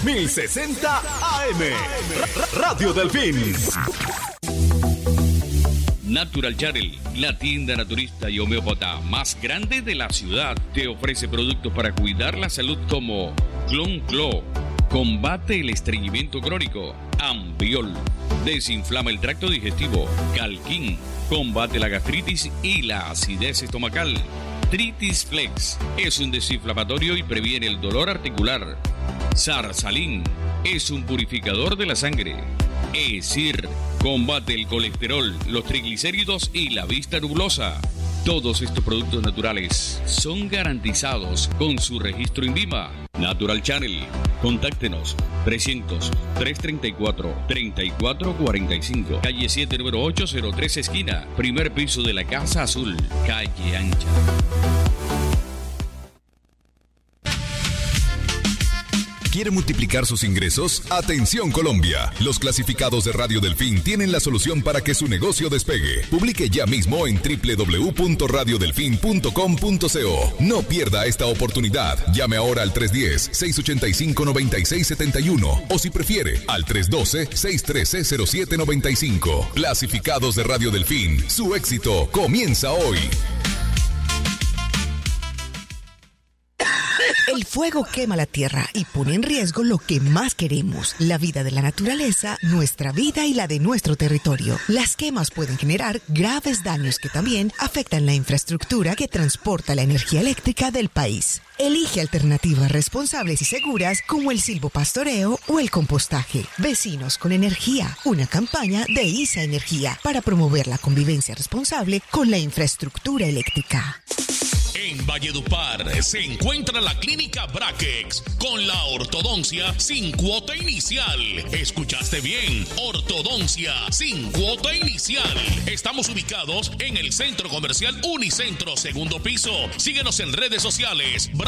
1060 AM. Radio Delfín. Natural Channel, la tienda naturista y homeópata más grande de la ciudad, te ofrece productos para cuidar la salud como Clon-Clo, combate el estreñimiento crónico, Ambiol, desinflama el tracto digestivo, Calquín, combate la gastritis y la acidez estomacal. Tritis Flex es un desinflamatorio y previene el dolor articular. Sarsalín es un purificador de la sangre. Esir combate el colesterol, los triglicéridos y la vista nublosa. Todos estos productos naturales son garantizados con su registro INVIMA. Natural Channel, contáctenos 300-334-3445, calle 7, número 803, esquina, primer piso de la Casa Azul, calle Ancha. ¿Quiere multiplicar sus ingresos? Atención Colombia, los clasificados de Radio Delfín tienen la solución para que su negocio despegue. Publique ya mismo en www.radiodelfin.com.co. No pierda esta oportunidad. Llame ahora al 310-685-9671 o si prefiere al 312-613-0795. Clasificados de Radio Delfín, su éxito comienza hoy. El fuego quema la tierra y pone en riesgo lo que más queremos, la vida de la naturaleza, nuestra vida y la de nuestro territorio. Las quemas pueden generar graves daños que también afectan la infraestructura que transporta la energía eléctrica del país. Elige alternativas responsables y seguras como el silvopastoreo o el compostaje. Vecinos con energía, una campaña de ISA Energía para promover la convivencia responsable con la infraestructura eléctrica. En Valledupar se encuentra la Clínica Braquex con la ortodoncia sin cuota inicial. ¿Escuchaste bien? Ortodoncia sin cuota inicial. Estamos ubicados en el Centro Comercial Unicentro, segundo piso. Síguenos en redes sociales.